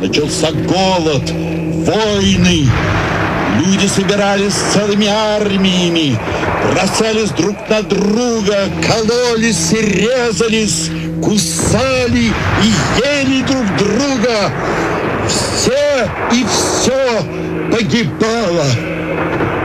начался голод, войны. Люди собирались целыми армиями, бросались друг на друга, кололись и резались, кусали и ели друг друга. Все и все погибало.